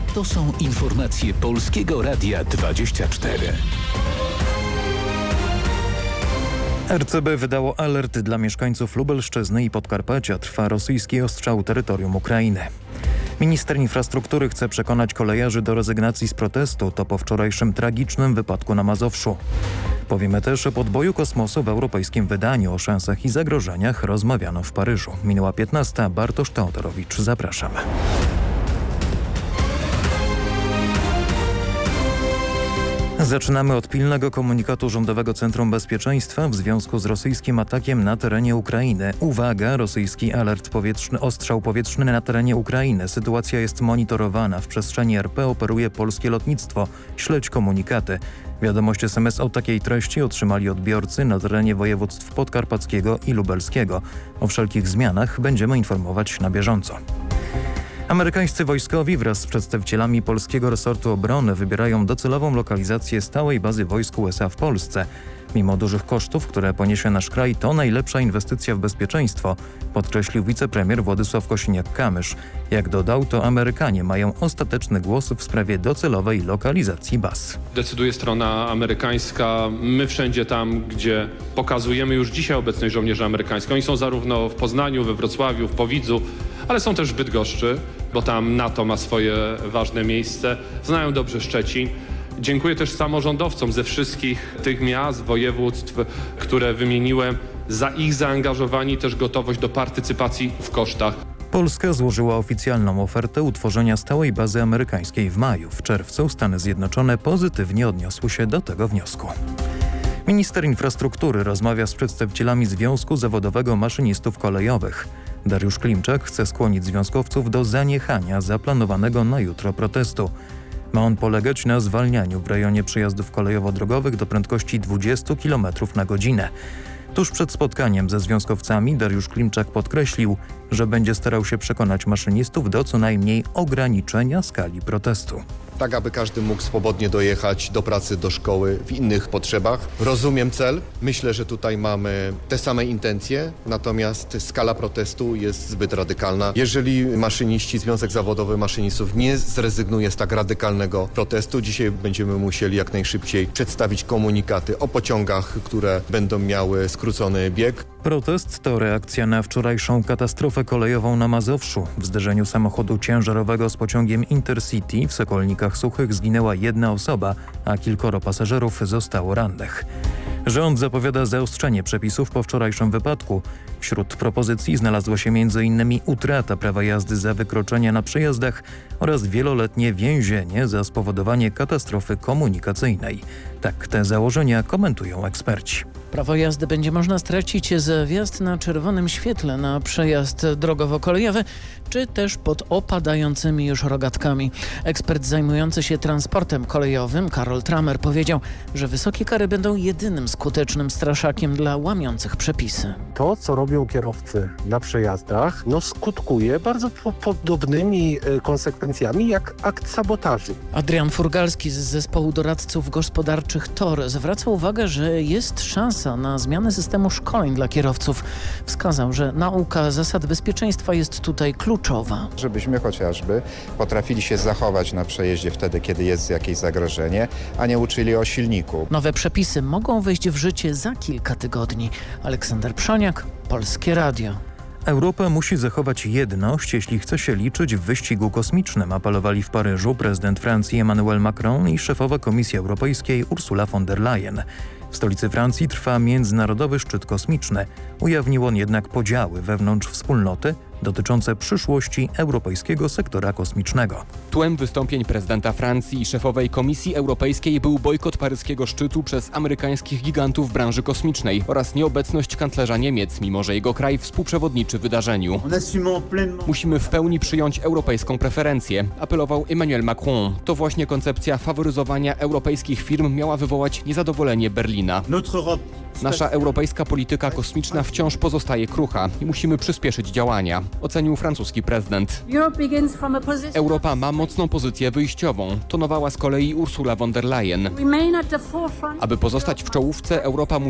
To są informacje Polskiego Radia 24. RCB wydało alert dla mieszkańców Lubelszczyzny i Podkarpacia. Trwa rosyjski ostrzał terytorium Ukrainy. Minister infrastruktury chce przekonać kolejarzy do rezygnacji z protestu. To po wczorajszym tragicznym wypadku na Mazowszu. Powiemy też o podboju kosmosu w europejskim wydaniu. O szansach i zagrożeniach rozmawiano w Paryżu. Minęła 15. Bartosz Teodorowicz. Zapraszam. Zaczynamy od pilnego komunikatu Rządowego Centrum Bezpieczeństwa w związku z rosyjskim atakiem na terenie Ukrainy. Uwaga, rosyjski alert powietrzny, ostrzał powietrzny na terenie Ukrainy. Sytuacja jest monitorowana. W przestrzeni RP operuje polskie lotnictwo. Śledź komunikaty. Wiadomość SMS o takiej treści otrzymali odbiorcy na terenie województw podkarpackiego i lubelskiego. O wszelkich zmianach będziemy informować na bieżąco. Amerykańscy wojskowi wraz z przedstawicielami polskiego resortu obrony wybierają docelową lokalizację stałej bazy wojsk USA w Polsce. Mimo dużych kosztów, które poniesie nasz kraj, to najlepsza inwestycja w bezpieczeństwo, podkreślił wicepremier Władysław Kosiniak-Kamysz. Jak dodał, to Amerykanie mają ostateczny głos w sprawie docelowej lokalizacji baz. Decyduje strona amerykańska. My wszędzie tam, gdzie pokazujemy już dzisiaj obecność żołnierzy amerykańskich. Oni są zarówno w Poznaniu, we Wrocławiu, w Powidzu, ale są też w Bydgoszczy, bo tam NATO ma swoje ważne miejsce. Znają dobrze Szczecin. Dziękuję też samorządowcom ze wszystkich tych miast, województw, które wymieniłem, za ich zaangażowanie i też gotowość do partycypacji w kosztach. Polska złożyła oficjalną ofertę utworzenia stałej bazy amerykańskiej w maju. W czerwcu Stany Zjednoczone pozytywnie odniosły się do tego wniosku. Minister infrastruktury rozmawia z przedstawicielami Związku Zawodowego Maszynistów Kolejowych. Dariusz Klimczak chce skłonić związkowców do zaniechania zaplanowanego na jutro protestu. Ma on polegać na zwalnianiu w rejonie przejazdów kolejowo-drogowych do prędkości 20 km na godzinę. Tuż przed spotkaniem ze związkowcami Dariusz Klimczak podkreślił, że będzie starał się przekonać maszynistów do co najmniej ograniczenia skali protestu. Tak, aby każdy mógł swobodnie dojechać do pracy, do szkoły w innych potrzebach. Rozumiem cel. Myślę, że tutaj mamy te same intencje, natomiast skala protestu jest zbyt radykalna. Jeżeli maszyniści, Związek Zawodowy Maszynistów nie zrezygnuje z tak radykalnego protestu, dzisiaj będziemy musieli jak najszybciej przedstawić komunikaty o pociągach, które będą miały skrócony bieg. Protest to reakcja na wczorajszą katastrofę kolejową na Mazowszu. W zderzeniu samochodu ciężarowego z pociągiem Intercity w Sokolnikach Suchych zginęła jedna osoba, a kilkoro pasażerów zostało rannych. Rząd zapowiada zaostrzenie przepisów po wczorajszym wypadku. Wśród propozycji znalazła się m.in. utrata prawa jazdy za wykroczenia na przejazdach oraz wieloletnie więzienie za spowodowanie katastrofy komunikacyjnej. Tak te założenia komentują eksperci. Prawo jazdy będzie można stracić za wjazd na czerwonym świetle na przejazd drogowo-kolejowy, czy też pod opadającymi już rogatkami. Ekspert zajmujący się transportem kolejowym, Karol Tramer, powiedział, że wysokie kary będą jedynym skutecznym straszakiem dla łamiących przepisy. To, co robią kierowcy na przejazdach, skutkuje bardzo podobnymi konsekwencjami jak akt sabotażu. Adrian Furgalski z zespołu doradców gospodarczych TOR zwraca uwagę, że jest szansa na zmianę systemu szkoleń dla kierowców. Wskazał, że nauka zasad bezpieczeństwa jest tutaj kluczowa. Żebyśmy chociażby potrafili się zachować na przejeździe wtedy, kiedy jest jakieś zagrożenie, a nie uczyli o silniku. Nowe przepisy mogą wejść w życie za kilka tygodni. Aleksander Przoniak, Polskie Radio. Europa musi zachować jedność, jeśli chce się liczyć w wyścigu kosmicznym, apelowali w Paryżu prezydent Francji Emmanuel Macron i szefowa Komisji Europejskiej Ursula von der Leyen. W stolicy Francji trwa międzynarodowy szczyt kosmiczny. Ujawnił on jednak podziały wewnątrz wspólnoty dotyczące przyszłości europejskiego sektora kosmicznego. Tłem wystąpień prezydenta Francji i szefowej Komisji Europejskiej był bojkot paryskiego szczytu przez amerykańskich gigantów branży kosmicznej oraz nieobecność kanclerza Niemiec, mimo że jego kraj współprzewodniczy wydarzeniu. Musimy w pełni przyjąć europejską preferencję, apelował Emmanuel Macron. To właśnie koncepcja faworyzowania europejskich firm miała wywołać niezadowolenie Berlina. Nasza europejska polityka kosmiczna wciąż pozostaje krucha i musimy przyspieszyć działania, ocenił francuski prezydent. Europa ma mocną pozycję wyjściową, tonowała z kolei Ursula von der Leyen. Aby pozostać w czołówce, Europa